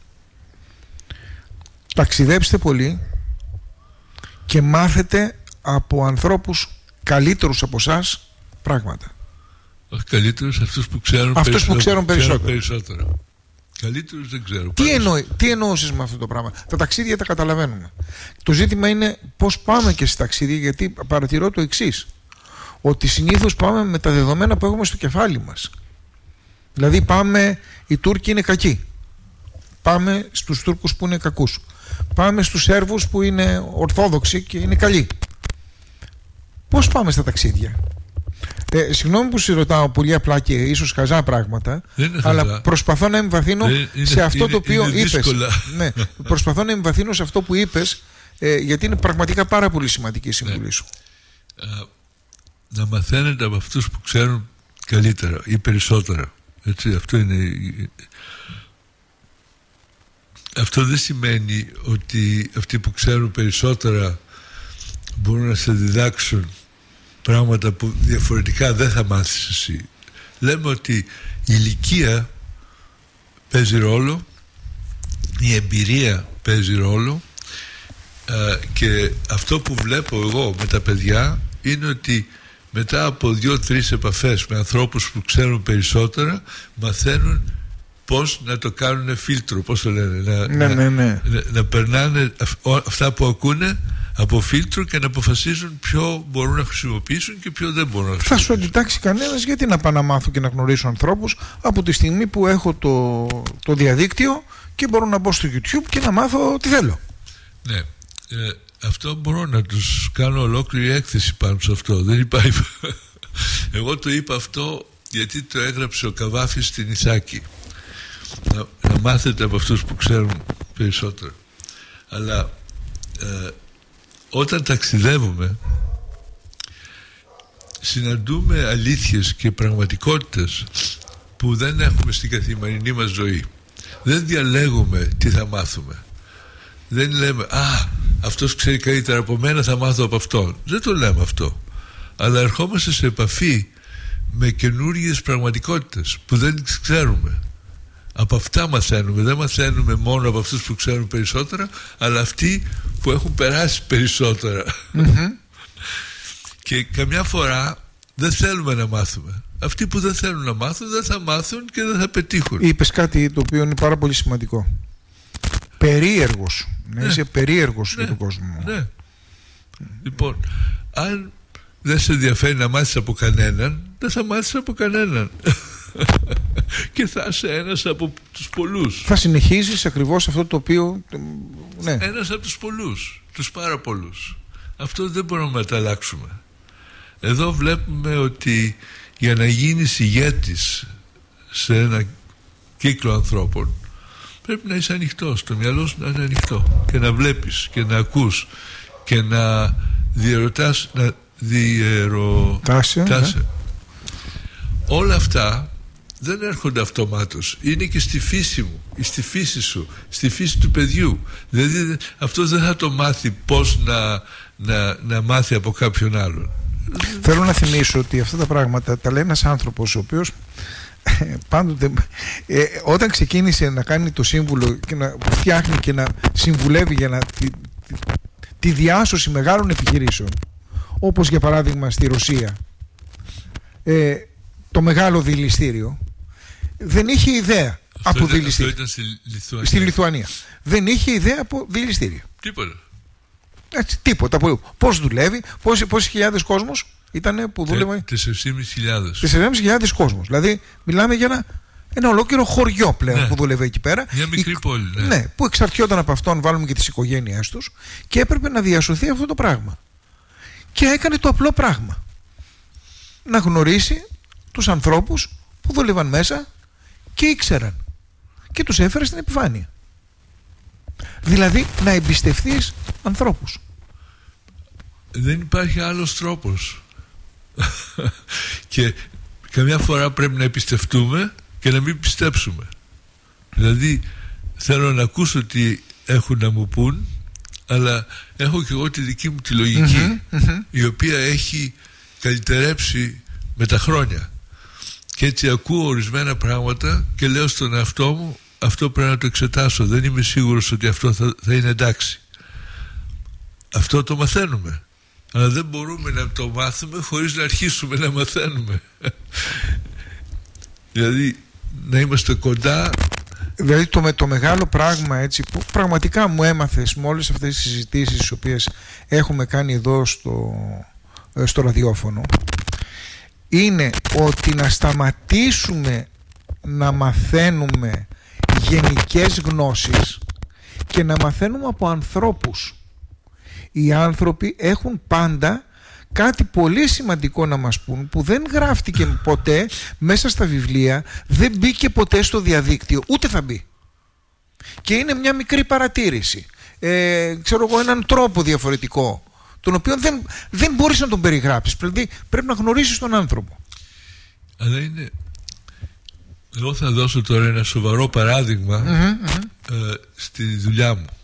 Ταξιδέψτε πολύ και μάθετε από ανθρώπους καλύτερους από εσάς πράγματα. Όχι καλύτερους, αυτούς που ξέρουν περισσότερο. Καλύτερους δεν ξέρω. Τι εννοούσες με αυτό το πράγμα? Τα ταξίδια τα καταλαβαίνουμε. Το ζήτημα είναι πώς πάμε και στα ταξίδια, γιατί παρατηρώ το εξής. Ότι συνήθως πάμε με τα δεδομένα που έχουμε στο κεφάλι μας. Δηλαδή οι Τούρκοι είναι κακοί. Πάμε στους Τούρκους που είναι κακούς. Πάμε στους Σέρβους που είναι ορθόδοξοι και είναι καλοί. Πώς πάμε στα ταξίδια? Συγγνώμη που σε ρωτάω πολύ απλά και ίσως χαζά πράγματα, αλλά προσπαθώ να εμβαθύνω σε αυτό το οποίο είπες. Ναι, προσπαθώ να εμβαθύνω σε αυτό που είπες, γιατί είναι πραγματικά πάρα πολύ σημαντική η συμβουλή σου. Να μαθαίνετε από αυτούς που ξέρουν καλύτερα ή περισσότερα. Έτσι, αυτό δεν σημαίνει ότι αυτοί που ξέρουν περισσότερα μπορούν να σε διδάξουν πράγματα που διαφορετικά δεν θα μάθεις εσύ. Λέμε ότι η ηλικία παίζει ρόλο, η εμπειρία παίζει ρόλο, και αυτό που βλέπω εγώ με τα παιδιά είναι ότι μετά από 2-3 επαφές με ανθρώπους που ξέρουν περισσότερα, μαθαίνουν πώς να το κάνουν φίλτρο, πώς το λένε, να περνάνε αυτά που ακούνε από φίλτρο και να αποφασίζουν ποιο μπορούν να χρησιμοποιήσουν και ποιο δεν μπορούν να χρησιμοποιήσουν. Θα σου αντιτάξει κανένας, γιατί να πάω να μάθω και να γνωρίσω ανθρώπους από τη στιγμή που έχω το διαδίκτυο και μπορώ να μπω στο YouTube και να μάθω τι θέλω. Ναι, αυτό μπορώ να τους κάνω ολόκληρη έκθεση πάνω σε αυτό. Δεν υπάρχει. Εγώ το είπα αυτό γιατί το έγραψε ο Καβάφης στην Ιθάκη. Να μάθετε από αυτούς που ξέρουν περισσότερο. Αλλά όταν ταξιδεύουμε συναντούμε αλήθειες και πραγματικότητες που δεν έχουμε στην καθημερινή μας ζωή. Δεν διαλέγουμε τι θα μάθουμε. Δεν λέμε αυτός ξέρει καλύτερα από μένα, θα μάθω από αυτόν. Δεν το λέμε αυτό. Αλλά ερχόμαστε σε επαφή με καινούργιες πραγματικότητες που δεν ξέρουμε. Από αυτά μαθαίνουμε. Δεν μαθαίνουμε μόνο από αυτούς που ξέρουν περισσότερα, αλλά αυτοί που έχουν περάσει περισσότερα. Και καμιά φορά δεν θέλουμε να μάθουμε. Αυτοί που δεν θέλουν να μάθουν δεν θα μάθουν και δεν θα πετύχουν. Είπες κάτι το οποίο είναι πάρα πολύ σημαντικό. Περίεργος. Να είσαι περίεργος για τον κόσμο. Ναι. Λοιπόν, αν δεν σε ενδιαφέρει να μάθεις από κανέναν, δεν θα μάθεις από κανέναν. Και θα είσαι ένας από τους πολλούς. Θα συνεχίσεις ακριβώς αυτό το οποίο... Ναι. Ένας από τους πολλούς, τους πάρα πολλούς. Αυτό δεν μπορούμε να τα αλλάξουμε. Εδώ βλέπουμε ότι για να γίνεις ηγέτης σε ένα κύκλο ανθρώπων πρέπει να είσαι ανοιχτός, το μυαλό σου να είναι ανοιχτό και να βλέπεις και να ακούς και να διερωτάς, να διερωτάσαι. Όλα αυτά δεν έρχονται αυτομάτως. Είναι και στη φύση μου, στη φύση σου, στη φύση του παιδιού. Δηλαδή αυτό δεν θα το μάθει πώς να μάθει από κάποιον άλλον. Θέλω να θυμίσω ότι αυτά τα πράγματα τα λέει ένας άνθρωπος ο οποίος πάντοτε όταν ξεκίνησε να κάνει το σύμβουλο και να φτιάχνει και να συμβουλεύει για τη διάσωση μεγάλων επιχειρήσεων, όπως για παράδειγμα στη Ρωσία, το μεγάλο δηληστήριο, δεν είχε ιδέα από δηληστήριο. Αυτό ήταν στη Λιθουανία. Δεν είχε ιδέα από δηληστήριο. Τίποτα. Έτσι, τίποτα. Πώς δουλεύει, πόσοι χιλιάδες κόσμος ήταν που δούλευαν? 4.500 κόσμος. Δηλαδή μιλάμε για ένα ολόκληρο χωριό πλέον που δούλευε εκεί πέρα. Μια μικρή πόλη. Ναι, που εξαρτιόταν από αυτόν, βάλουμε και τις οικογένειές τους, και έπρεπε να διασωθεί αυτό το πράγμα. Και έκανε το απλό πράγμα. Να γνωρίσει τους ανθρώπους που δούλευαν μέσα και ήξεραν. Και τους έφερε στην επιφάνεια. Δηλαδή να εμπιστευτείς ανθρώπους. Δεν υπάρχει άλλος τρόπος. Και καμιά φορά πρέπει να εμπιστευτούμε και να μην πιστέψουμε. Δηλαδή θέλω να ακούσω τι έχουν να μου πούν, αλλά έχω και εγώ τη δική μου τη λογική, η οποία έχει καλυτερέψει με τα χρόνια. Και έτσι ακούω ορισμένα πράγματα και λέω στον εαυτό μου, αυτό πρέπει να το εξετάσω, δεν είμαι σίγουρος ότι αυτό θα είναι εντάξει. Αυτό το μαθαίνουμε, αλλά δεν μπορούμε να το μάθουμε χωρίς να αρχίσουμε να μαθαίνουμε. Δηλαδή να είμαστε κοντά. Δηλαδή το μεγάλο πράγμα, έτσι, που πραγματικά μου έμαθες με όλες αυτές τις συζητήσεις τις οποίες έχουμε κάνει εδώ στο ραδιόφωνο, είναι ότι να σταματήσουμε να μαθαίνουμε γενικές γνώσεις και να μαθαίνουμε από ανθρώπους. Οι άνθρωποι έχουν πάντα κάτι πολύ σημαντικό να μας πούν, που δεν γράφτηκε ποτέ μέσα στα βιβλία, δεν μπήκε ποτέ στο διαδίκτυο, ούτε θα μπει. Και είναι μια μικρή παρατήρηση, ξέρω εγώ, έναν τρόπο διαφορετικό, τον οποίο δεν μπορείς να τον περιγράψεις. Πρέπει να γνωρίσεις τον άνθρωπο. Αλλά είναι... Εγώ θα δώσω τώρα ένα σοβαρό παράδειγμα στη δουλειά μου.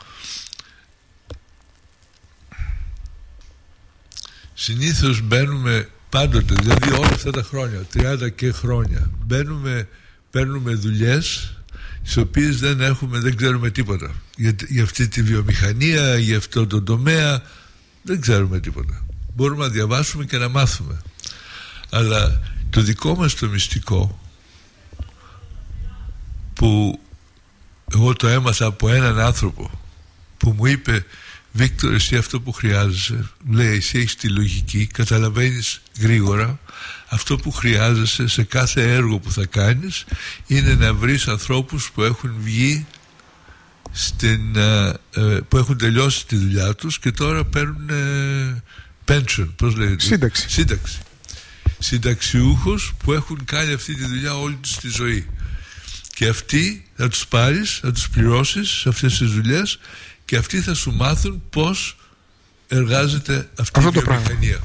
Συνήθως μπαίνουμε πάντοτε, δηλαδή όλα αυτά τα χρόνια, 30 και χρόνια, παίρνουμε δουλειές στις οποίες δεν ξέρουμε τίποτα. Για αυτή τη βιομηχανία, για αυτό το τομέα, δεν ξέρουμε τίποτα. Μπορούμε να διαβάσουμε και να μάθουμε. Αλλά το δικό μας το μυστικό, που εγώ το έμαθα από έναν άνθρωπο που μου είπε, Βίκτορ, εσύ αυτό που χρειάζεσαι, λέει, εσύ έχεις τη λογική, καταλαβαίνεις γρήγορα, αυτό που χρειάζεσαι σε κάθε έργο που θα κάνεις είναι να βρεις ανθρώπους που έχουν βγει που έχουν τελειώσει τη δουλειά τους και τώρα παίρνουν pension, πώς λέγεται, σύνταξη. Συνταξιούχους που έχουν κάνει αυτή τη δουλειά όλη τους τη ζωή, και αυτοί θα τους πάρεις, θα τους πληρώσεις σε αυτές τις δουλειές, και αυτοί θα σου μάθουν πώς εργάζεται αυτή η βιομηχανία.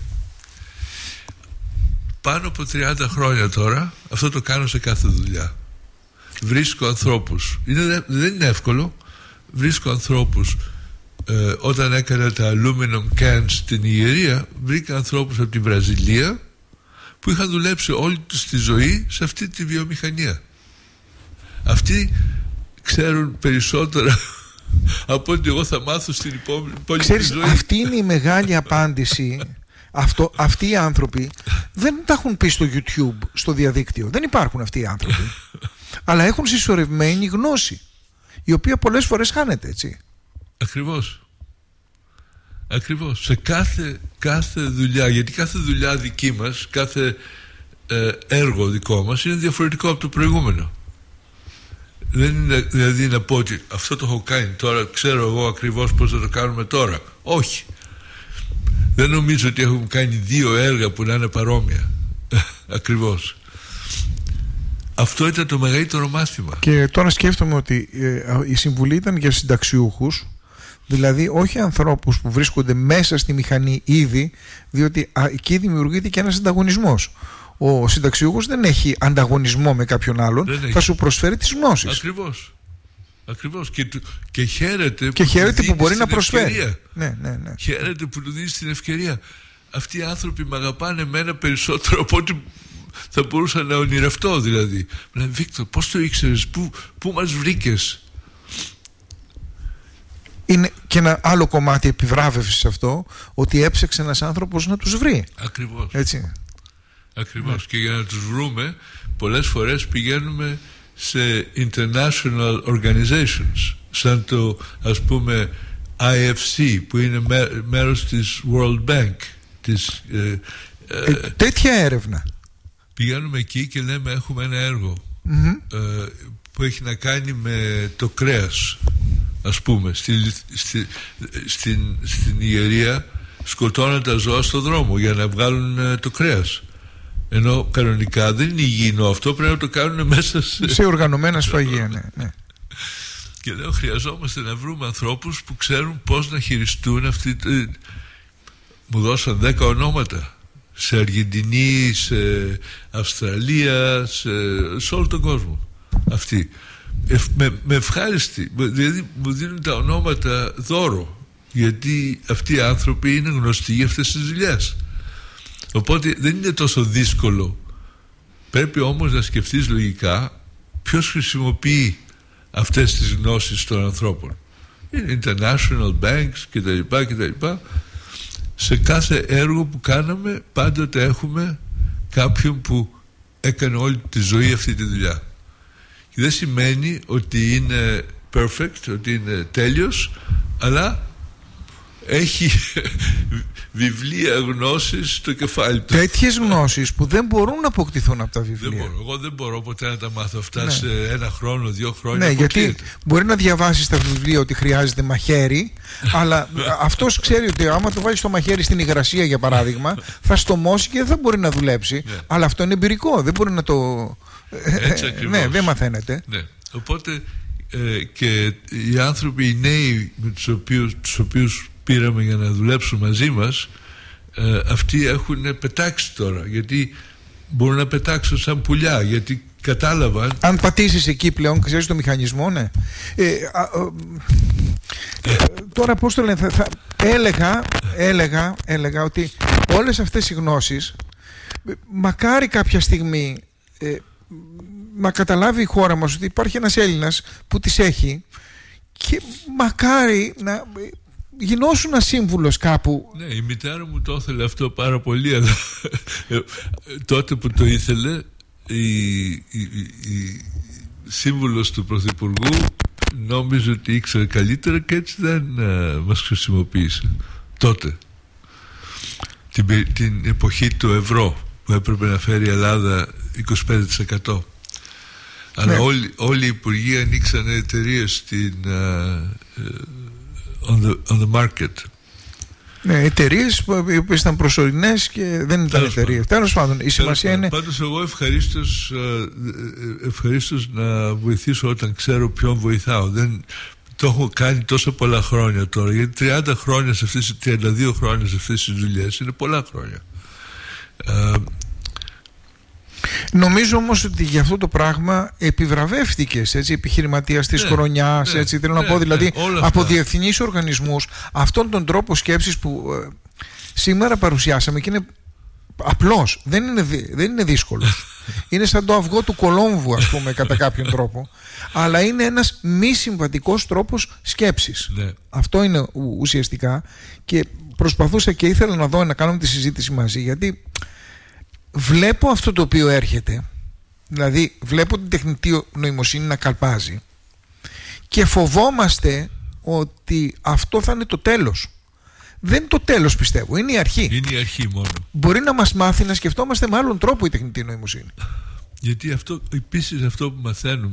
Πάνω από 30 χρόνια τώρα αυτό το κάνω σε κάθε δουλειά. Βρίσκω ανθρώπους, δεν είναι εύκολο. Βρίσκω ανθρώπους, όταν έκανα τα aluminum cans στην Ιγερία, βρήκα ανθρώπους από τη Βραζιλία που είχαν δουλέψει όλη τους τη ζωή σε αυτή τη βιομηχανία. Αυτοί ξέρουν περισσότερα από ότι εγώ θα μάθω στην υπόλοιπη ζωή. Αυτή είναι η μεγάλη απάντηση. Αυτοί οι άνθρωποι δεν τα έχουν πει στο YouTube, στο διαδίκτυο. Δεν υπάρχουν αυτοί οι άνθρωποι. Αλλά έχουν συσσωρευμένη γνώση, η οποία πολλές φορές χάνεται, έτσι. Ακριβώς. Σε κάθε δουλειά, γιατί κάθε δουλειά δική μας, κάθε έργο δικό μας είναι διαφορετικό από το προηγούμενο. Δεν είναι δηλαδή να πω ότι αυτό το έχω κάνει τώρα, ξέρω εγώ ακριβώς πώς θα το κάνουμε τώρα. Όχι. Δεν νομίζω ότι έχουμε κάνει 2 έργα που να είναι παρόμοια. Ακριβώς. Αυτό ήταν το μεγαλύτερο μάθημα. Και τώρα σκέφτομαι ότι η συμβουλή ήταν για συνταξιούχους, δηλαδή όχι ανθρώπους που βρίσκονται μέσα στη μηχανή ήδη, διότι εκεί δημιουργείται και ένας ανταγωνισμός. Ο συνταξιούχος δεν έχει ανταγωνισμό με κάποιον άλλον, θα σου προσφέρει τις γνώσεις. Ακριβώς. Και χαίρεται που μπορεί να προσφέρει. Ναι. Χαίρεται που του δίνεις την ευκαιρία. Αυτοί οι άνθρωποι με αγαπάνε εμένα περισσότερο από ό,τι θα μπορούσα να ονειρευτώ, δηλαδή. Λένε, Βίκτορ, πώς το ήξερες, πού μας βρήκες? Είναι και ένα άλλο κομμάτι επιβράβευσης σε αυτό, ότι έψαξε ένας άνθρωπος να τους βρει. Ακριβώς. Έτσι. Ακριβώς. Και για να τους βρούμε, πολλές φορές πηγαίνουμε σε international organizations, σαν το, ας πούμε, IFC που είναι μέρος της World Bank τέτοια έρευνα. Πηγαίνουμε εκεί και λέμε έχουμε ένα έργο που έχει να κάνει με το κρέας, ας πούμε. Στην Ιγερία σκοτώνουν τα ζώα στο δρόμο για να βγάλουν το κρέας, ενώ κανονικά δεν είναι υγιεινό αυτό, πρέπει να το κάνουν μέσα σε οργανωμένα σφαγεία. Ναι. Και λέω χρειαζόμαστε να βρούμε ανθρώπους που ξέρουν πώς να χειριστούν αυτή. Μου δώσαν 10 ονόματα σε Αργεντινή, σε Αυστραλία, σε όλο τον κόσμο. Αυτοί με ευχάριστη, δηλαδή μου δίνουν τα ονόματα δώρο, γιατί αυτοί οι άνθρωποι είναι γνωστοί για αυτές τις δουλειές. Οπότε δεν είναι τόσο δύσκολο. Πρέπει όμως να σκεφτείς λογικά ποιος χρησιμοποιεί αυτές τις γνώσεις των ανθρώπων. Είναι international banks κτλ. Σε κάθε έργο που κάναμε πάντοτε έχουμε κάποιον που έκανε όλη τη ζωή αυτή τη δουλειά. Και δεν σημαίνει ότι είναι perfect, ότι είναι τέλειος, αλλά έχει βιβλία γνώσης στο κεφάλι του. Τέτοιες γνώσεις που δεν μπορούν να αποκτηθούν από τα βιβλία. Εγώ δεν μπορώ ποτέ να τα μάθω αυτά σε 1 χρόνο, 2 χρόνια. Ναι, γιατί μπορεί να διαβάσει στα βιβλία ότι χρειάζεται μαχαίρι, αλλά αυτός ξέρει ότι άμα το βάλει στο μαχαίρι στην υγρασία, για παράδειγμα, θα στομώσει και δεν θα μπορεί να δουλέψει. Ναι. Αλλά αυτό είναι εμπειρικό, δεν μπορεί να το. Ναι, δεν μαθαίνεται. Ναι. Οπότε και οι άνθρωποι, οι νέοι με τους οποίους πήραμε για να δουλέψουν μαζί μας, αυτοί έχουν πετάξει τώρα, γιατί μπορούν να πετάξουν σαν πουλιά, γιατί κατάλαβαν. Αν πατήσεις εκεί πλέον, ξέρεις το μηχανισμό, ναι. Τώρα πώς το λένε, έλεγα ότι όλες αυτές οι γνώσεις, μακάρι κάποια στιγμή να καταλάβει η χώρα μας ότι υπάρχει ένας Έλληνας που τις έχει, και μακάρι να γινώσουν σύμβουλος κάπου. Ναι, η μητέρα μου το ήθελε αυτό πάρα πολύ, αλλά τότε που το ήθελε η σύμβουλος του Πρωθυπουργού νόμιζε ότι ήξερε καλύτερα και έτσι δεν μας χρησιμοποίησε τότε, την εποχή του ευρώ που έπρεπε να φέρει η Ελλάδα 25%. Αλλά όλοι οι υπουργοί ανοίξαν εταιρείες on the market. Ναι, εταιρείες οι οποίες ήταν προσωρινές και δεν ήταν εταιρείες. Τέλος πάντων, η σημασία είναι. Πάντως εγώ ευχαρίστως να βοηθήσω όταν ξέρω ποιον βοηθάω. Δεν το έχω κάνει τόσο πολλά χρόνια τώρα, γιατί 32 χρόνια σε αυτές τις δουλειές είναι πολλά χρόνια. Νομίζω όμως ότι για αυτό το πράγμα επιβραβεύτηκες, έτσι, επιχειρηματίας της χρονιάς, έτσι, θέλω να πω, δηλαδή από διεθνείς οργανισμούς, αυτόν τον τρόπο σκέψης που σήμερα παρουσιάσαμε, και είναι απλός, δεν είναι δύσκολο. Είναι σαν το αυγό του Κολόμβου, ας πούμε, κατά κάποιον τρόπο, αλλά είναι ένας μη συμβατικός τρόπος σκέψης. Αυτό είναι ουσιαστικά, και προσπαθούσα και ήθελα να δω, να κάνουμε τη συζήτηση μαζί, γιατί βλέπω αυτό το οποίο έρχεται, δηλαδή βλέπω την τεχνητή νοημοσύνη να καλπάζει, και φοβόμαστε ότι αυτό θα είναι το τέλος. Δεν είναι το τέλος, πιστεύω, είναι η αρχή. Είναι η αρχή μόνο. Μπορεί να μας μάθει να σκεφτόμαστε με άλλον τρόπο η τεχνητή νοημοσύνη. Γιατί αυτό, επίσης αυτό που μαθαίνουμε